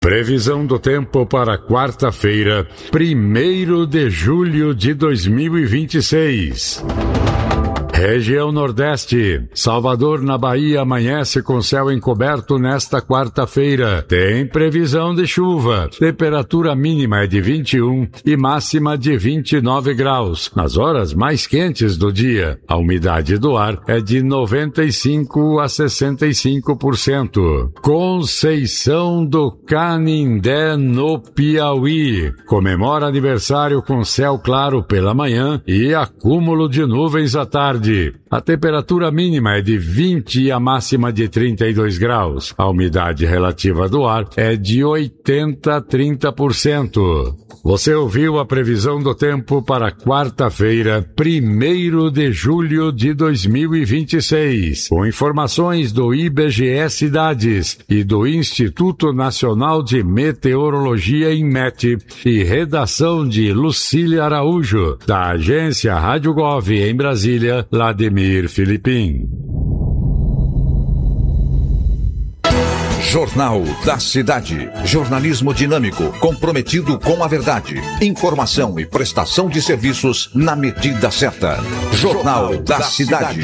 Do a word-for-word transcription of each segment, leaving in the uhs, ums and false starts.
Previsão do tempo para quarta-feira, primeiro de julho de dois mil e vinte e seis. Região Nordeste. Salvador, na Bahia, amanhece com céu encoberto nesta quarta-feira. Tem previsão de chuva. Temperatura mínima é de vinte e um e máxima de vinte e nove graus. Nas horas mais quentes do dia, a umidade do ar é de noventa e cinco a sessenta e cinco por cento. Conceição do Canindé, no Piauí. Comemora aniversário com céu claro pela manhã e acúmulo de nuvens à tarde. A temperatura mínima é de vinte e a máxima de trinta e dois graus. A umidade relativa do ar é de oitenta a trinta por cento. Você ouviu a previsão do tempo para quarta-feira, primeiro de julho de dois mil e vinte e seis. Com informações do I B G E Cidades e do Instituto Nacional de Meteorologia, INMET, e redação de Lucília Araújo, da agência Rádio Gov em Brasília, Vladimir Filipim. Jornal da Cidade. Jornalismo dinâmico, comprometido com a verdade. Informação e prestação de serviços na medida certa. Jornal da Cidade.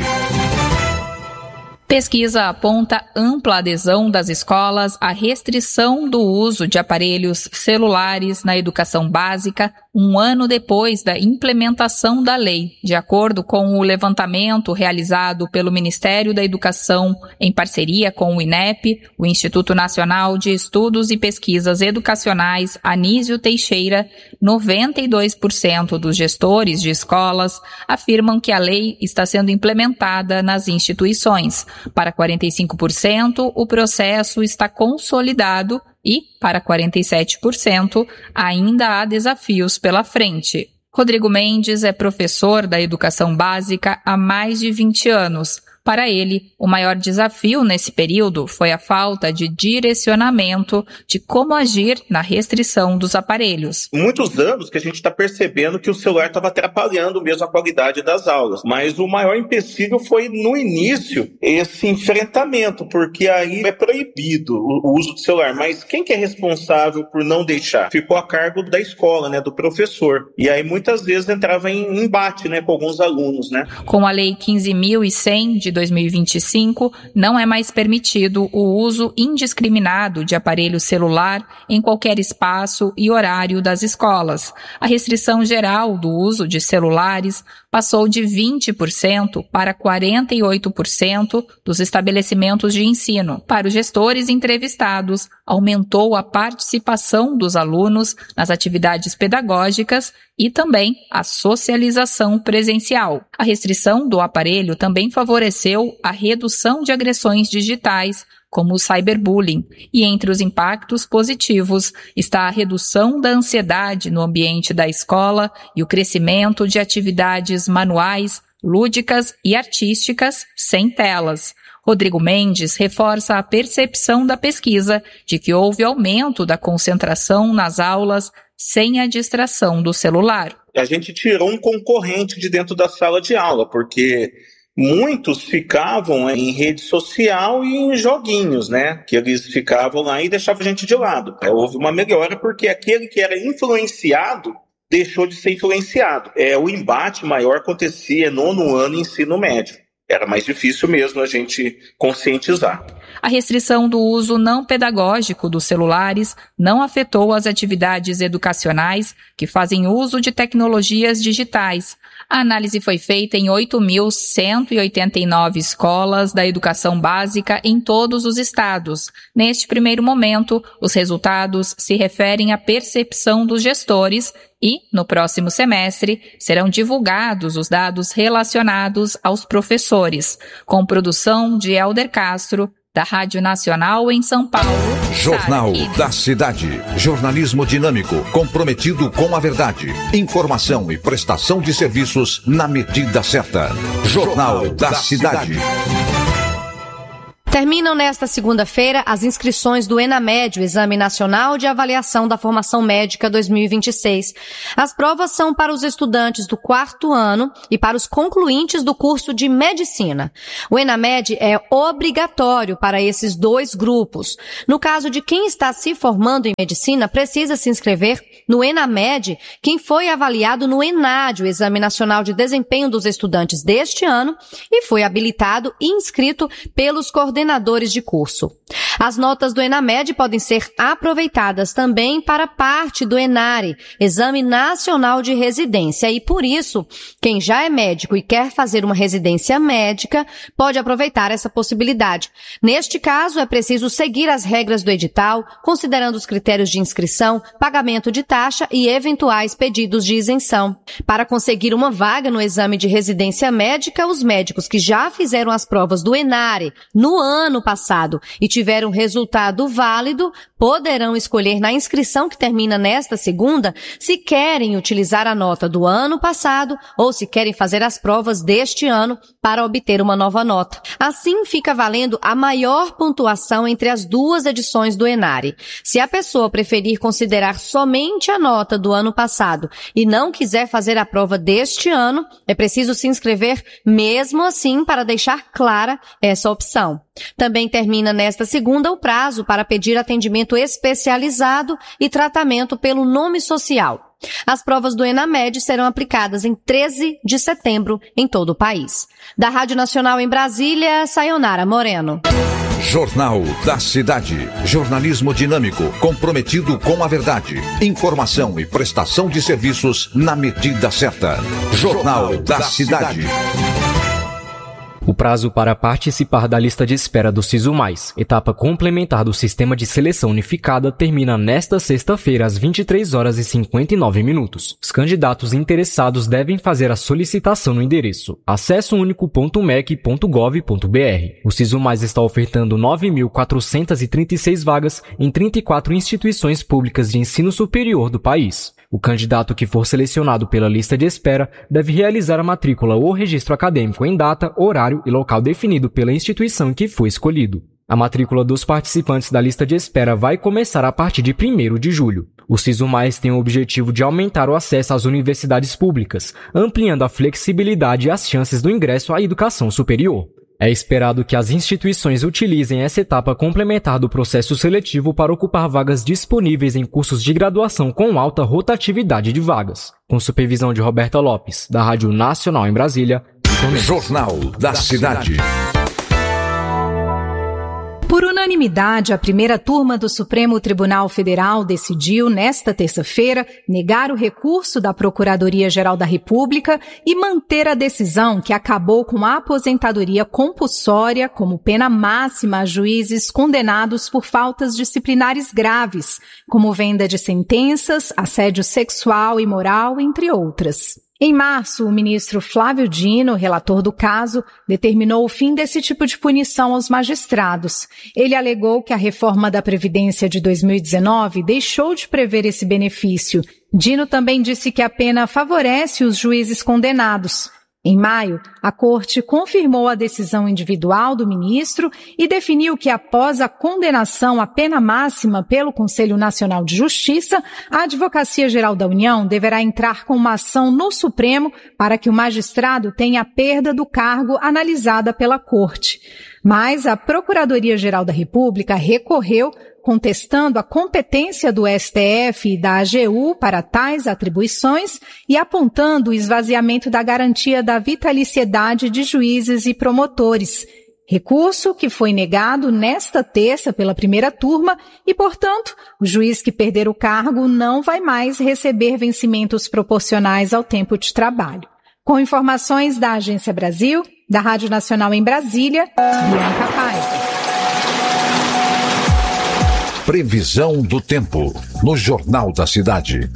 Pesquisa aponta ampla adesão das escolas à restrição do uso de aparelhos celulares na educação básica um ano depois da implementação da lei. De acordo com o levantamento realizado pelo Ministério da Educação em parceria com o INEP, o Instituto Nacional de Estudos e Pesquisas Educacionais Anísio Teixeira, noventa e dois por cento dos gestores de escolas afirmam que a lei está sendo implementada nas instituições. Para quarenta e cinco por cento, o processo está consolidado e, para quarenta e sete por cento, ainda há desafios pela frente. Rodrigo Mendes é professor da educação básica há mais de vinte anos. Para ele, o maior desafio nesse período foi a falta de direcionamento de como agir na restrição dos aparelhos. Muitos anos que a gente está percebendo que o celular estava atrapalhando mesmo a qualidade das aulas, mas o maior empecilho foi no início esse enfrentamento, porque aí é proibido o uso do celular, mas quem que é responsável por não deixar? Ficou a cargo da escola, né, do professor, e aí muitas vezes entrava em embate, né, com alguns alunos, né. Com a Lei quinze mil e cem de dois mil e vinte e cinco, não é mais permitido o uso indiscriminado de aparelho celular em qualquer espaço e horário das escolas. A restrição geral do uso de celulares passou de vinte por cento para quarenta e oito por cento dos estabelecimentos de ensino. Para os gestores entrevistados, aumentou a participação dos alunos nas atividades pedagógicas e também a socialização presencial. A restrição do aparelho também favoreceu a redução de agressões digitais, como o cyberbullying, e entre os impactos positivos está a redução da ansiedade no ambiente da escola e o crescimento de atividades manuais, lúdicas e artísticas sem telas. Rodrigo Mendes reforça a percepção da pesquisa de que houve aumento da concentração nas aulas sem a distração do celular. A gente tirou um concorrente de dentro da sala de aula, porque muitos ficavam em rede social e em joguinhos, né? Que eles ficavam lá e deixavam a gente de lado. É, houve uma melhora porque aquele que era influenciado deixou de ser influenciado. É, o embate maior acontecia no nono ano ensino médio. Era mais difícil mesmo a gente conscientizar. A restrição do uso não pedagógico dos celulares não afetou as atividades educacionais que fazem uso de tecnologias digitais. A análise foi feita em oito mil cento e oitenta e nove escolas da educação básica em todos os estados. Neste primeiro momento, os resultados se referem à percepção dos gestores e, no próximo semestre, serão divulgados os dados relacionados aos professores, com produção de Helder Castro, da Rádio Nacional em São Paulo. Jornal da Cidade. Jornalismo dinâmico, comprometido com a verdade. Informação e prestação de serviços na medida certa. Jornal da Cidade. Terminam nesta segunda-feira as inscrições do ENAMED, o Exame Nacional de Avaliação da Formação Médica dois mil e vinte e seis. As provas são para os estudantes do quarto ano e para os concluintes do curso de medicina. O ENAMED é obrigatório para esses dois grupos. No caso de quem está se formando em medicina, precisa se inscrever no ENAMED quem foi avaliado no ENAD, o Exame Nacional de Desempenho dos Estudantes deste ano, e foi habilitado e inscrito pelos coordenadores de curso. As notas do ENAMED podem ser aproveitadas também para parte do ENARE, Exame Nacional de Residência, e por isso, quem já é médico e quer fazer uma residência médica pode aproveitar essa possibilidade. Neste caso, é preciso seguir as regras do edital, considerando os critérios de inscrição, pagamento de taxa e eventuais pedidos de isenção. Para conseguir uma vaga no exame de residência médica, os médicos que já fizeram as provas do ENARE no ano passado e tiveram resultado válido poderão escolher na inscrição que termina nesta segunda se querem utilizar a nota do ano passado ou se querem fazer as provas deste ano para obter uma nova nota. Assim, fica valendo a maior pontuação entre as duas edições do ENARE. Se a pessoa preferir considerar somente a nota do ano passado e não quiser fazer a prova deste ano, é preciso se inscrever mesmo assim para deixar clara essa opção. Também termina nesta segunda o prazo para pedir atendimento especializado e tratamento pelo nome social. As provas do ENAMED serão aplicadas em treze de setembro em todo o país. Da Rádio Nacional em Brasília, Sayonara Moreno. Jornal da Cidade. Jornalismo dinâmico, comprometido com a verdade. Informação e prestação de serviços na medida certa. Jornal da Cidade. O prazo para participar da lista de espera do SISU Mais, etapa complementar do Sistema de Seleção Unificada, termina nesta sexta-feira às vinte e três horas e cinquenta e nove minutos. Os candidatos interessados devem fazer a solicitação no endereço acesso único ponto m e c ponto gov ponto b r. O SISU Mais está ofertando nove mil quatrocentas e trinta e seis vagas em trinta e quatro instituições públicas de ensino superior do país. O candidato que for selecionado pela lista de espera deve realizar a matrícula ou registro acadêmico em data, horário e local definido pela instituição em que foi escolhido. A matrícula dos participantes da lista de espera vai começar a partir de primeiro de julho. O SISU Mais tem o objetivo de aumentar o acesso às universidades públicas, ampliando a flexibilidade e as chances do ingresso à educação superior. É esperado que as instituições utilizem essa etapa complementar do processo seletivo para ocupar vagas disponíveis em cursos de graduação com alta rotatividade de vagas. Com supervisão de Roberta Lopes, da Rádio Nacional em Brasília. Jornal da Cidade. Por unanimidade, a primeira turma do Supremo Tribunal Federal decidiu, nesta terça-feira, negar o recurso da Procuradoria-Geral da República e manter a decisão que acabou com a aposentadoria compulsória como pena máxima a juízes condenados por faltas disciplinares graves, como venda de sentenças, assédio sexual e moral, entre outras. Em março, o ministro Flávio Dino, relator do caso, determinou o fim desse tipo de punição aos magistrados. Ele alegou que a reforma da Previdência de dois mil e dezenove deixou de prever esse benefício. Dino também disse que a pena favorece os juízes condenados. Em maio, a Corte confirmou a decisão individual do ministro e definiu que, após a condenação à pena máxima pelo Conselho Nacional de Justiça, a Advocacia Geral da União deverá entrar com uma ação no Supremo para que o magistrado tenha a perda do cargo analisada pela Corte. Mas a Procuradoria-Geral da República recorreu, contestando a competência do S T F e da A G U para tais atribuições e apontando o esvaziamento da garantia da vitaliciedade de juízes e promotores. Recurso que foi negado nesta terça pela primeira turma e, portanto, o juiz que perder o cargo não vai mais receber vencimentos proporcionais ao tempo de trabalho. Com informações da Agência Brasil, da Rádio Nacional em Brasília, Bianca Paiva. Previsão do tempo, no Jornal da Cidade.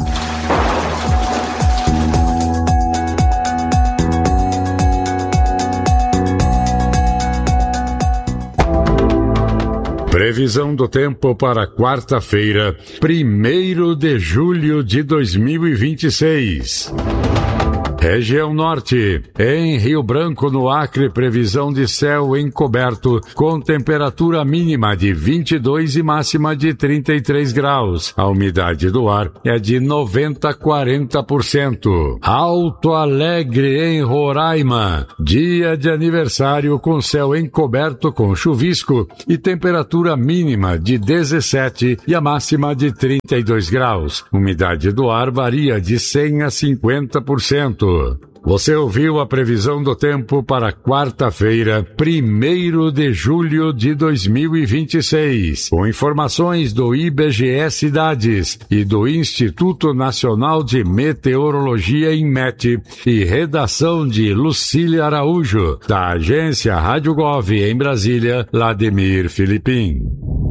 Previsão do tempo para quarta-feira, primeiro de julho de dois mil e vinte e seis. Região Norte. Em Rio Branco, no Acre, previsão de céu encoberto, com temperatura mínima de vinte e dois e máxima de trinta e três graus. A umidade do ar é de noventa a quarenta por cento. Alto Alegre, em Roraima. Dia de aniversário com céu encoberto com chuvisco e temperatura mínima de dezessete e a máxima de trinta e dois graus. Umidade do ar varia de cem a cinquenta por cento. Você ouviu a previsão do tempo para quarta-feira, primeiro de julho de dois mil e vinte e seis, com informações do I B G E Cidades e do Instituto Nacional de Meteorologia, INMET, e redação de Lucília Araújo, da agência Rádio Gov em Brasília, Lademir Filipim.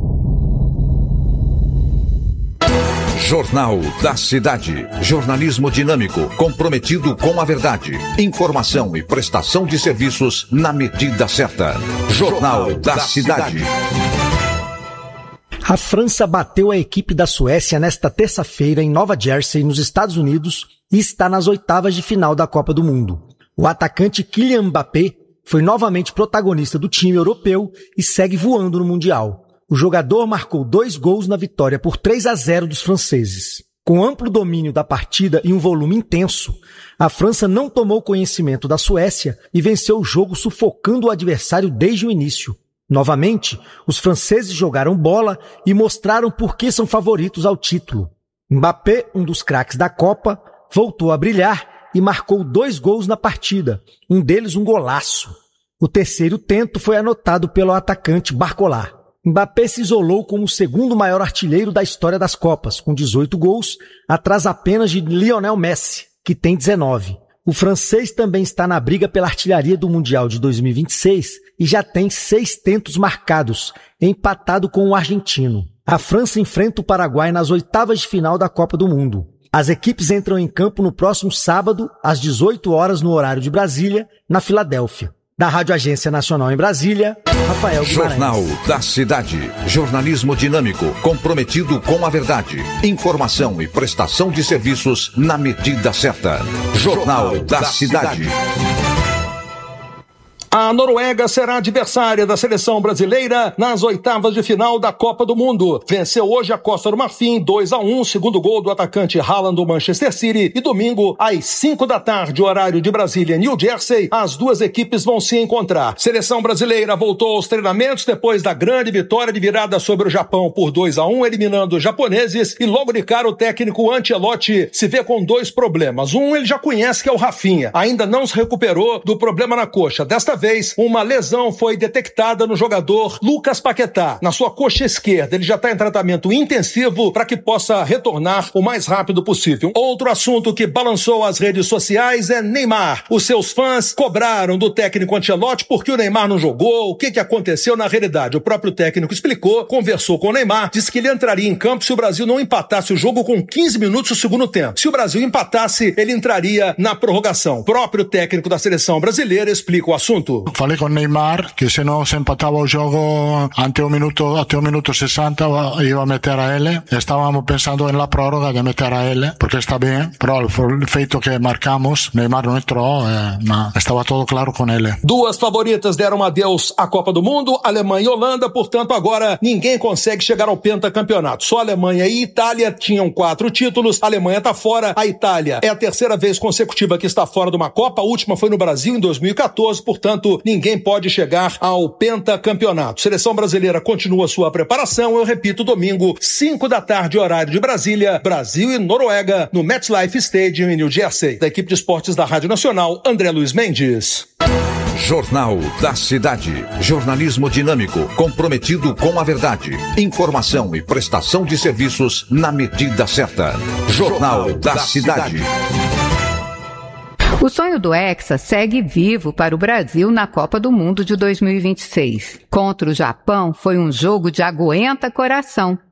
Jornal da Cidade. Jornalismo dinâmico, comprometido com a verdade. Informação e prestação de serviços na medida certa. Jornal da Cidade. A França bateu a equipe da Suécia nesta terça-feira em Nova Jersey, nos Estados Unidos, e está nas oitavas de final da Copa do Mundo. O atacante Kylian Mbappé foi novamente protagonista do time europeu e segue voando no Mundial. O jogador marcou dois gols na vitória por três a zero dos franceses. Com amplo domínio da partida e um volume intenso, a França não tomou conhecimento da Suécia e venceu o jogo sufocando o adversário desde o início. Novamente, os franceses jogaram bola e mostraram por que são favoritos ao título. Mbappé, um dos craques da Copa, voltou a brilhar e marcou dois gols na partida, um deles um golaço. O terceiro tento foi anotado pelo atacante Barcola. Mbappé se isolou como o segundo maior artilheiro da história das Copas, com dezoito gols, atrás apenas de Lionel Messi, que tem dezenove. O francês também está na briga pela artilharia do Mundial de dois mil e vinte e seis e já tem seis tentos marcados, empatado com o argentino. A França enfrenta o Paraguai nas oitavas de final da Copa do Mundo. As equipes entram em campo no próximo sábado, às dezoito horas no horário de Brasília, na Filadélfia. Da Rádio Agência Nacional em Brasília, Rafael Guimarães. Jornal da Cidade. Jornalismo dinâmico, comprometido com a verdade. Informação e prestação de serviços na medida certa. Jornal da Cidade. A Noruega será adversária da seleção brasileira nas oitavas de final da Copa do Mundo. Venceu hoje a Costa do Marfim dois a um, segundo gol do atacante Haaland do Manchester City. E domingo, às cinco da tarde, horário de Brasília, New Jersey, as duas equipes vão se encontrar. Seleção brasileira voltou aos treinamentos depois da grande vitória de virada sobre o Japão por dois a um, eliminando os japoneses. E logo de cara, o técnico Ancelotti se vê com dois problemas. Um, ele já conhece, que é o Rafinha. Ainda não se recuperou do problema na coxa. Desta vez, uma lesão foi detectada no jogador Lucas Paquetá, na sua coxa esquerda. Ele já está em tratamento intensivo para que possa retornar o mais rápido possível. Outro assunto que balançou as redes sociais é Neymar. Os seus fãs cobraram do técnico Ancelotti porque o Neymar não jogou, o que, que aconteceu na realidade. O próprio técnico explicou, conversou com o Neymar, disse que ele entraria em campo se o Brasil não empatasse o jogo com quinze minutos do segundo tempo. Se o Brasil empatasse, ele entraria na prorrogação. O próprio técnico da seleção brasileira explica o assunto. Falei com Neymar que se não se empatava o jogo ante o minuto, até o minuto sessenta ia meter a ele. Estávamos pensando na prórroga de meter a ele, porque está bem, pero o feito que marcamos, Neymar não entrou, eh, mas estava tudo claro com ele. Duas favoritas deram adeus à Copa do Mundo, Alemanha e Holanda, portanto agora ninguém consegue chegar ao pentacampeonato. Só Alemanha e Itália tinham quatro títulos, a Alemanha está fora, a Itália é a terceira vez consecutiva que está fora de uma Copa, a última foi no Brasil em dois mil e quatorze, portanto ninguém pode chegar ao pentacampeonato. Seleção brasileira continua sua preparação, eu repito, domingo, cinco da tarde, horário de Brasília, Brasil e Noruega, no MetLife Stadium em New Jersey. Da equipe de esportes da Rádio Nacional, André Luiz Mendes. Jornal da Cidade. Jornalismo dinâmico, comprometido com a verdade. Informação e prestação de serviços na medida certa. Jornal da Cidade. O sonho do Hexa segue vivo para o Brasil na Copa do Mundo de dois mil e vinte e seis. Contra o Japão foi um jogo de aguenta coração.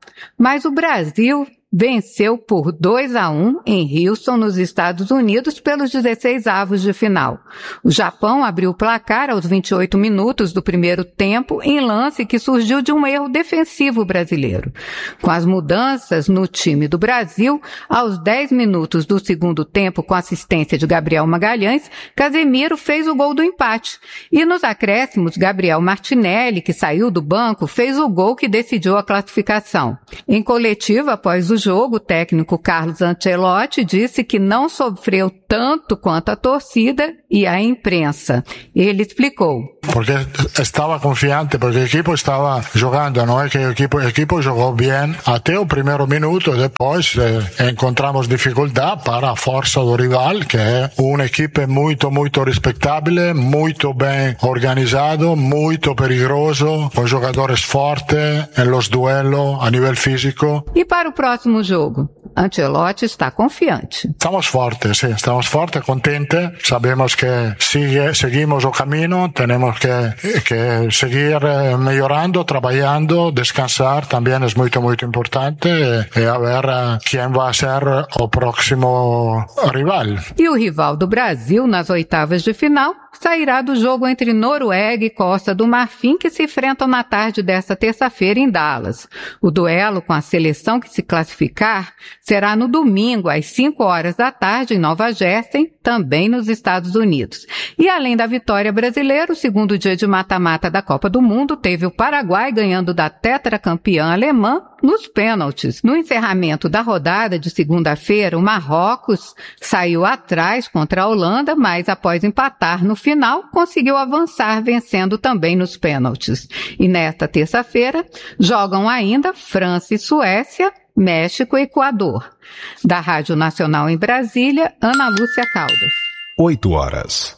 Mas o Brasil venceu por dois a um em Houston, nos Estados Unidos, pelos dezesseis avos de final. O Japão abriu o placar aos vinte e oito minutos do primeiro tempo, em lance que surgiu de um erro defensivo brasileiro. Com as mudanças no time do Brasil, aos dez minutos do segundo tempo, com assistência de Gabriel Magalhães, Casemiro fez o gol do empate. E nos acréscimos, Gabriel Martinelli, que saiu do banco, fez o gol que decidiu a classificação. Em coletiva, após o jogo, o técnico Carlos Ancelotti disse que não sofreu tanto quanto a torcida e a imprensa. Ele explicou. Porque estava confiante, porque o equipo estava jogando, não é que o equipo, o equipo jogou bem até o primeiro minuto, depois eh, encontramos dificuldade para a força do rival, que é uma equipe muito, muito respeitável, muito bem organizado, muito perigoso, com jogadores fortes nos duelos a nível físico. E para o próximo jogo? Ancelotti está confiante. Estamos fortes, sim, estamos fortes, contentes, sabemos que sigue, seguimos o caminho, temos que, que seguir melhorando, trabalhando, descansar, também é muito, muito importante, e a ver quem vai ser o próximo rival. E o rival do Brasil nas oitavas de final sairá do jogo entre Noruega e Costa do Marfim, que se enfrentam na tarde desta terça-feira em Dallas. O duelo com a seleção que se classificar será no domingo, às cinco horas da tarde, em Nova Jersey, também nos Estados Unidos. E além da vitória brasileira, o segundo dia de mata-mata da Copa do Mundo teve o Paraguai ganhando da tetracampeã alemã nos pênaltis. No encerramento da rodada de segunda-feira, o Marrocos saiu atrás contra a Holanda, mas após empatar no final, conseguiu avançar vencendo também nos pênaltis. E nesta terça-feira, jogam ainda França e Suécia, México e Equador. Da Rádio Nacional em Brasília, Ana Lúcia Caldas. oito horas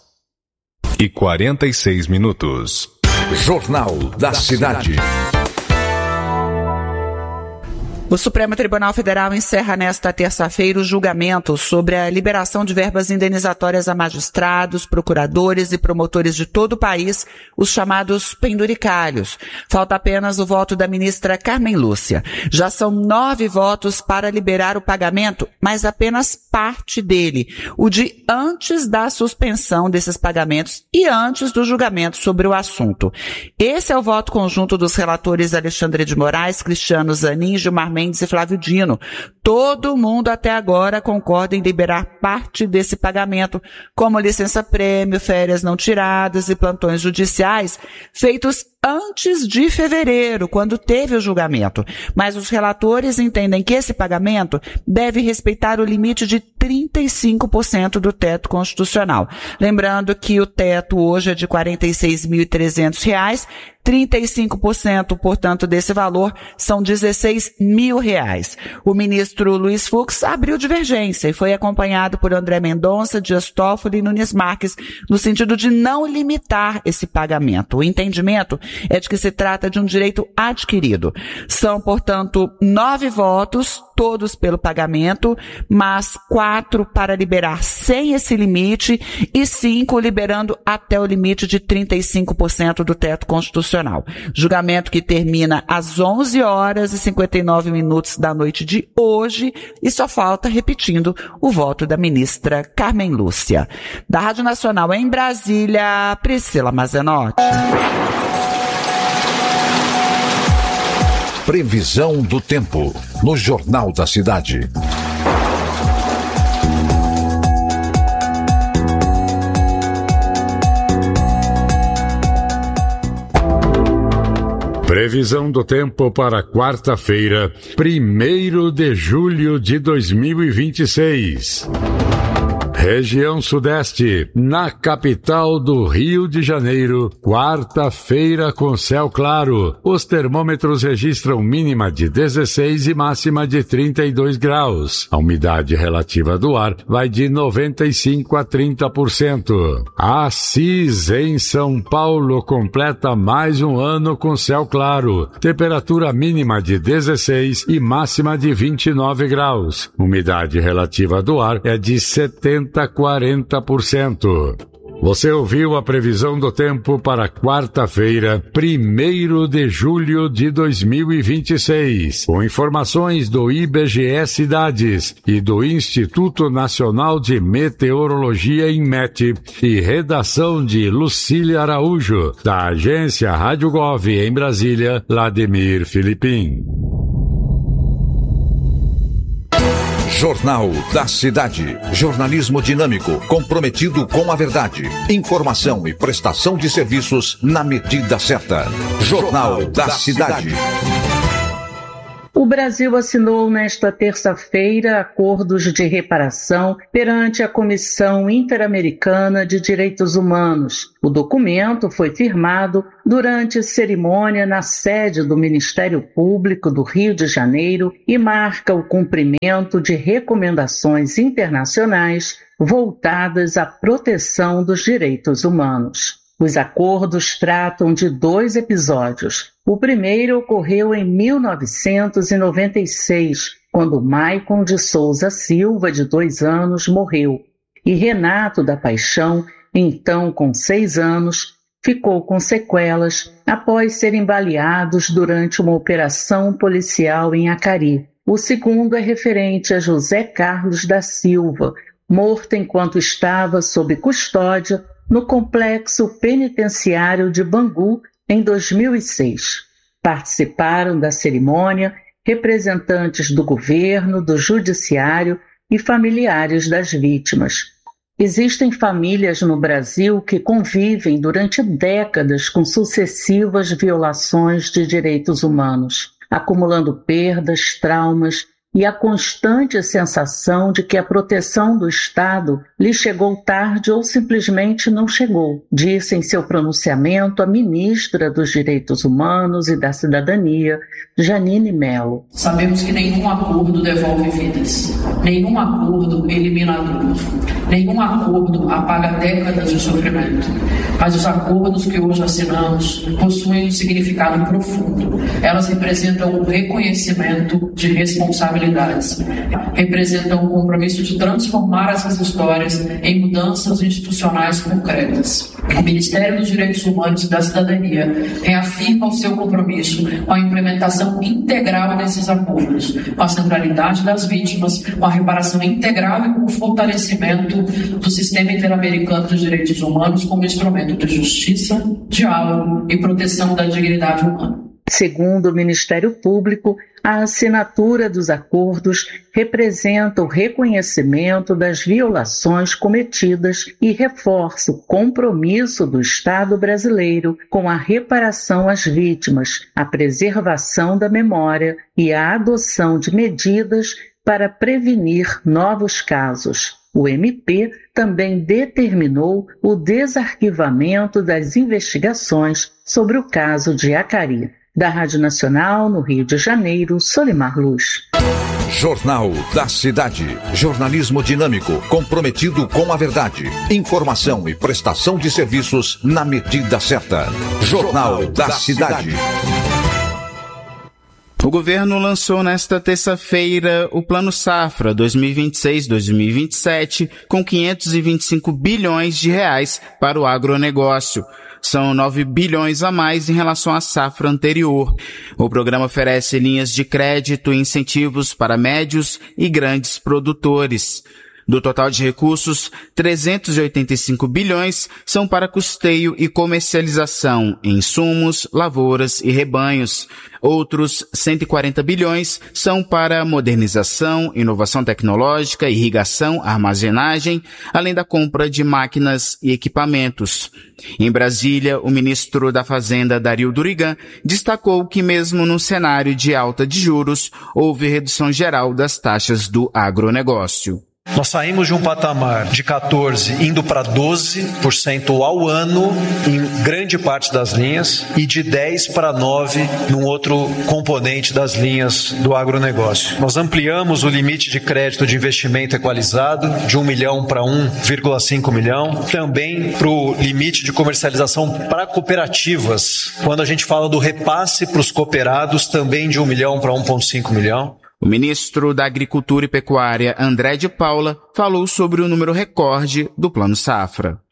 e quarenta e seis minutos. Jornal da Cidade. O Supremo Tribunal Federal encerra nesta terça-feira o julgamento sobre a liberação de verbas indenizatórias a magistrados, procuradores e promotores de todo o país, os chamados penduricalhos. Falta apenas o voto da ministra Carmen Lúcia. Já são nove votos para liberar o pagamento, mas apenas parte dele, o de antes da suspensão desses pagamentos e antes do julgamento sobre o assunto. Esse é o voto conjunto dos relatores Alexandre de Moraes, Cristiano Zanin, Gilmar Mendes e Flávio Dino. Todo mundo até agora concorda em liberar parte desse pagamento, como licença-prêmio, férias não tiradas e plantões judiciais, feitos antes de fevereiro, quando teve o julgamento. Mas os relatores entendem que esse pagamento deve respeitar o limite de trinta e cinco por cento do teto constitucional. Lembrando que o teto hoje é de quarenta e seis mil e trezentos reais, trinta e cinco por cento, portanto, desse valor são dezesseis mil reais. O ministro Luiz Fux abriu divergência e foi acompanhado por André Mendonça, Dias Toffoli e Nunes Marques, no sentido de não limitar esse pagamento. O entendimento é de que se trata de um direito adquirido. São, portanto, nove votos, todos pelo pagamento, mas quatro para liberar sem esse limite e cinco liberando até o limite de trinta e cinco por cento do teto constitucional. Julgamento que termina às onze horas e cinquenta e nove minutos da noite de hoje e só falta, repetindo, o voto da ministra Carmen Lúcia. Da Rádio Nacional em Brasília, Priscila Mazenotti. Previsão do tempo no Jornal da Cidade. Previsão do tempo para quarta-feira, primeiro de julho de dois mil e vinte e seis. Região Sudeste, na capital do Rio de Janeiro, quarta-feira com céu claro. Os termômetros registram mínima de dezesseis e máxima de trinta e dois graus. A umidade relativa do ar vai de noventa e cinco a trinta por cento. Assis, em São Paulo, completa mais um ano com céu claro. Temperatura mínima de dezesseis e máxima de vinte e nove graus. Umidade relativa do ar é de setenta a quarenta por cento. Você ouviu a previsão do tempo para quarta-feira, primeiro de julho de dois mil e vinte e seis, com informações do I B G E Cidades e do Instituto Nacional de Meteorologia, INMET, e redação de Lucília Araújo, da agência Rádio Gov em Brasília, Vladimir Filipim. Jornal da Cidade. Jornalismo dinâmico, comprometido com a verdade. Informação e prestação de serviços na medida certa. Jornal da Cidade. O Brasil assinou nesta terça-feira acordos de reparação perante a Comissão Interamericana de Direitos Humanos. O documento foi firmado durante cerimônia na sede do Ministério Público do Rio de Janeiro e marca o cumprimento de recomendações internacionais voltadas à proteção dos direitos humanos. Os acordos tratam de dois episódios. O primeiro ocorreu em mil novecentos e noventa e seis, quando Maicon de Souza Silva, de dois anos, morreu. E Renato da Paixão, então com seis anos, ficou com sequelas após serem baleados durante uma operação policial em Acari. O segundo é referente a José Carlos da Silva, morto enquanto estava sob custódia no complexo penitenciário de Bangu, em dois mil e seis. Participaram da cerimônia representantes do governo, do judiciário e familiares das vítimas. Existem famílias no Brasil que convivem durante décadas com sucessivas violações de direitos humanos, acumulando perdas, traumas e a constante sensação de que a proteção do Estado lhe chegou tarde ou simplesmente não chegou, disse em seu pronunciamento a ministra dos Direitos Humanos e da Cidadania, Janine Mello. Sabemos que nenhum acordo devolve vidas, nenhum acordo elimina a dor, nenhum acordo apaga décadas de sofrimento, mas os acordos que hoje assinamos possuem um significado profundo. Elas representam o reconhecimento de responsabilidade, representam o compromisso de transformar essas histórias em mudanças institucionais concretas. O Ministério dos Direitos Humanos e da Cidadania reafirma o seu compromisso com a implementação integral desses acordos, com a centralidade das vítimas, com a reparação integral e com o fortalecimento do Sistema Interamericano dos Direitos Humanos como instrumento de justiça, diálogo e proteção da dignidade humana. Segundo o Ministério Público, a assinatura dos acordos representa o reconhecimento das violações cometidas e reforça o compromisso do Estado brasileiro com a reparação às vítimas, a preservação da memória e a adoção de medidas para prevenir novos casos. O M P também determinou o desarquivamento das investigações sobre o caso de Acari. Da Rádio Nacional, no Rio de Janeiro, Solimar Luz. Jornal da Cidade. Jornalismo dinâmico, comprometido com a verdade. Informação e prestação de serviços na medida certa. Jornal da Cidade. O governo lançou nesta terça-feira o Plano Safra dois mil e vinte e seis a dois mil e vinte e sete, com quinhentos e vinte e cinco bilhões de reais para o agronegócio. São nove bilhões a mais em relação à safra anterior. O programa oferece linhas de crédito e incentivos para médios e grandes produtores. Do total de recursos, trezentos e oitenta e cinco bilhões são para custeio e comercialização em insumos, lavouras e rebanhos. Outros cento e quarenta bilhões são para modernização, inovação tecnológica, irrigação, armazenagem, além da compra de máquinas e equipamentos. Em Brasília, o ministro da Fazenda, Dario Durigan, destacou que mesmo num cenário de alta de juros, houve redução geral das taxas do agronegócio. Nós saímos de um patamar de quatorze por cento indo para doze por cento ao ano em grande parte das linhas e de dez para nove por cento num outro componente das linhas do agronegócio. Nós ampliamos o limite de crédito de investimento equalizado de um milhão para um vírgula cinco milhão, também para o limite de comercialização para cooperativas, quando a gente fala do repasse para os cooperados, também de um milhão para um vírgula cinco milhão. O ministro da Agricultura e Pecuária, André de Paula, falou sobre o número recorde do Plano Safra.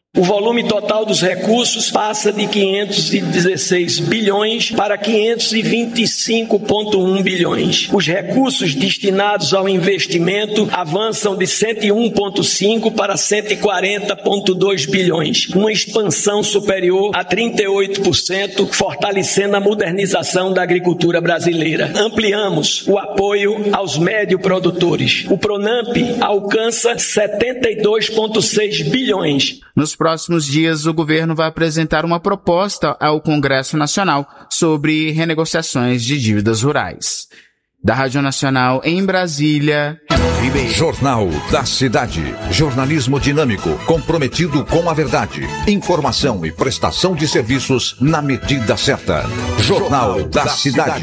O volume total dos recursos passa de quinhentos e dezesseis bilhões para quinhentos e vinte e cinco vírgula um bilhões. Os recursos destinados ao investimento avançam de cento e um vírgula cinco para cento e quarenta vírgula dois bilhões, uma expansão superior a trinta e oito por cento, fortalecendo a modernização da agricultura brasileira. Ampliamos o apoio aos médio-produtores. O Pronamp alcança setenta e dois vírgula seis bilhões. Nos próximos dias, o governo vai apresentar uma proposta ao Congresso Nacional sobre renegociações de dívidas rurais. Da Rádio Nacional em Brasília, Ribeiro. Jornal da Cidade. Jornalismo dinâmico, comprometido com a verdade. Informação e prestação de serviços na medida certa. Jornal da Cidade.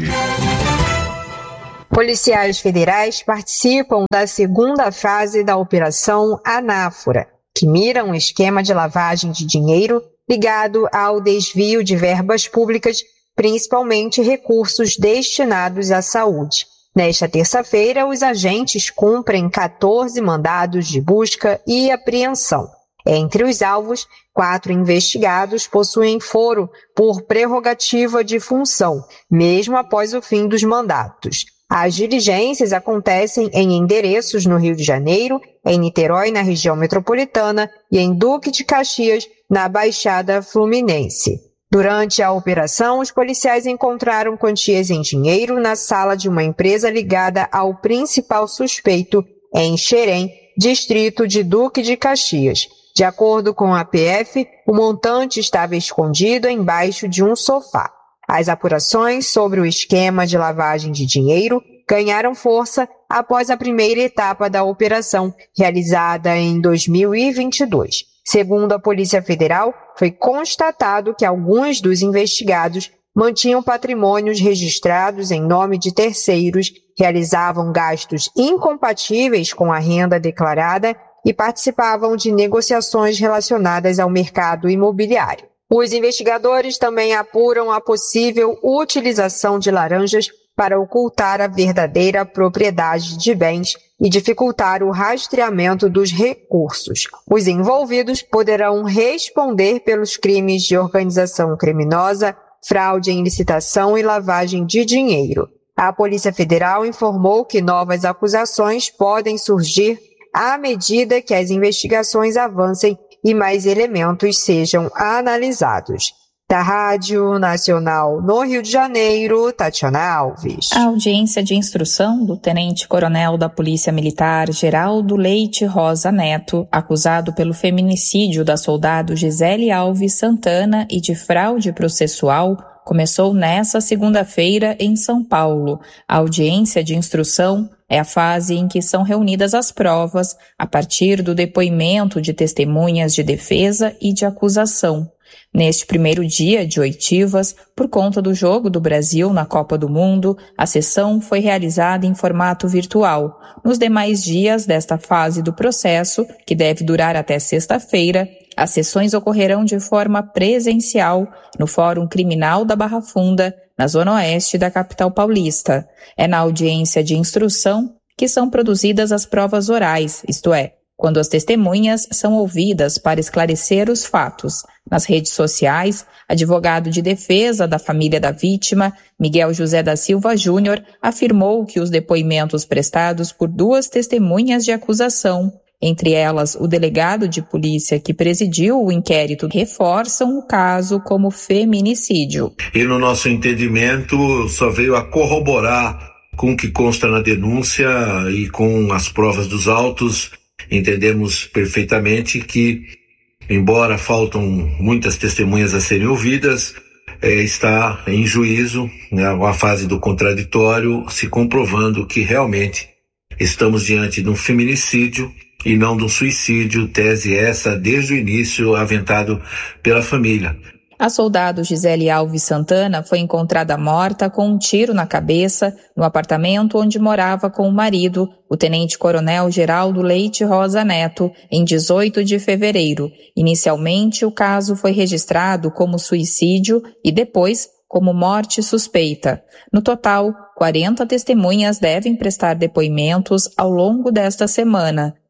Policiais federais participam da segunda fase da Operação Anáfora, que mira um esquema de lavagem de dinheiro ligado ao desvio de verbas públicas, principalmente recursos destinados à saúde. Nesta terça-feira, os agentes cumprem quatorze mandados de busca e apreensão. Entre os alvos, quatro investigados possuem foro por prerrogativa de função, mesmo após o fim dos mandatos. As diligências acontecem em endereços no Rio de Janeiro, em Niterói, na região metropolitana, e em Duque de Caxias, na Baixada Fluminense. Durante a operação, os policiais encontraram quantias em dinheiro na sala de uma empresa ligada ao principal suspeito em Xerém, distrito de Duque de Caxias. De acordo com a P F, o montante estava escondido embaixo de um sofá. As apurações sobre o esquema de lavagem de dinheiro ganharam força após a primeira etapa da operação, realizada em dois mil e vinte e dois. Segundo a Polícia Federal, foi constatado que alguns dos investigados mantinham patrimônios registrados em nome de terceiros, realizavam gastos incompatíveis com a renda declarada e participavam de negociações relacionadas ao mercado imobiliário. Os investigadores também apuram a possível utilização de laranjas para ocultar a verdadeira propriedade de bens e dificultar o rastreamento dos recursos. Os envolvidos poderão responder pelos crimes de organização criminosa, fraude em licitação e lavagem de dinheiro. A Polícia Federal informou que novas acusações podem surgir à medida que as investigações avancem e mais elementos sejam analisados. Da Rádio Nacional no Rio de Janeiro, Tatiana Alves. A audiência de instrução do tenente-coronel da Polícia Militar Geraldo Leite Rosa Neto, acusado pelo feminicídio da soldado Gisele Alves Santana e de fraude processual, começou nesta segunda-feira em São Paulo. A audiência de instrução é a fase em que são reunidas as provas a partir do depoimento de testemunhas de defesa e de acusação. Neste primeiro dia de oitivas, por conta do jogo do Brasil na Copa do Mundo, a sessão foi realizada em formato virtual. Nos demais dias desta fase do processo, que deve durar até sexta-feira, as sessões ocorrerão de forma presencial no Fórum Criminal da Barra Funda, na zona oeste da capital paulista. É na audiência de instrução que são produzidas as provas orais, isto é, quando as testemunhas são ouvidas para esclarecer os fatos. Nas redes sociais, advogado de defesa da família da vítima, Miguel José da Silva Júnior, afirmou que os depoimentos prestados por duas testemunhas de acusação, entre elas o delegado de polícia que presidiu o inquérito, reforçam o caso como feminicídio. E no nosso entendimento só veio a corroborar com o que consta na denúncia e com as provas dos autos. Entendemos perfeitamente que, embora faltam muitas testemunhas a serem ouvidas, é, está em juízo, né, a fase do contraditório, se comprovando que realmente estamos diante de um feminicídio e não de um suicídio, tese essa desde o início aventado pela família. A soldado Gisele Alves Santana foi encontrada morta com um tiro na cabeça no apartamento onde morava com o marido, o tenente-coronel Geraldo Leite Rosa Neto, em dezoito de fevereiro. Inicialmente, o caso foi registrado como suicídio e depois como morte suspeita. No total, quarenta testemunhas devem prestar depoimentos ao longo desta semana.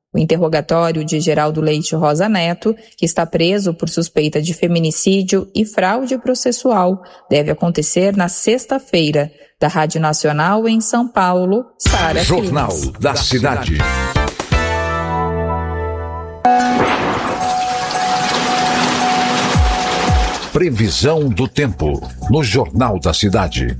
O interrogatório de Geraldo Leite Rosa Neto, que está preso por suspeita de feminicídio e fraude processual, deve acontecer na sexta-feira. Da Rádio Nacional em São Paulo, Sara Jornal Climas. da Cidade. Previsão do tempo no Jornal da Cidade.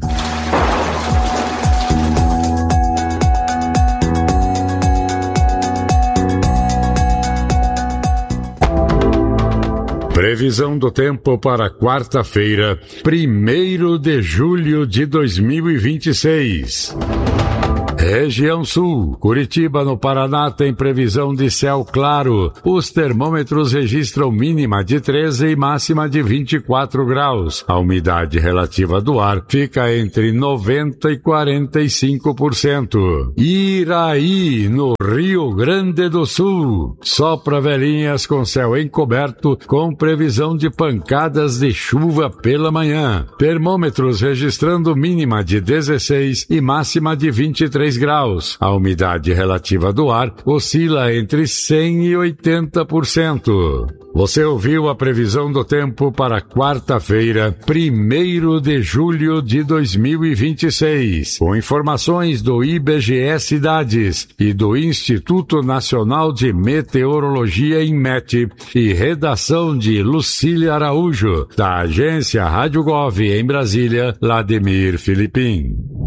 Previsão do tempo para quarta-feira, primeiro de julho de dois mil e vinte e seis. Região Sul, Curitiba, no Paraná, tem previsão de céu claro. Os termômetros registram mínima de treze e máxima de vinte e quatro graus. A umidade relativa do ar fica entre noventa e quarenta e cinco por cento. Iraí, no Rio Grande do Sul, sopra velhinhas com céu encoberto, com previsão de pancadas de chuva pela manhã. Termômetros registrando mínima de dezesseis e máxima de vinte e três graus. A umidade relativa do ar oscila entre cem e oitenta por cento. Você ouviu a previsão do tempo para quarta-feira, primeiro de julho de dois mil e vinte e seis, com informações do I B G E Cidades e do Instituto Nacional de Meteorologia, INMET, e redação de Lucília Araújo, da agência Rádio Gov em Brasília, Lademir Filipim.